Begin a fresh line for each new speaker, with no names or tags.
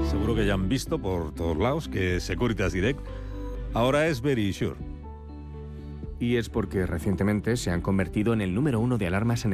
Seguro que ya han visto por todos lados que Securitas Direct ahora es Very Sure.
Y es porque recientemente se han convertido en el número 1 de alarmas en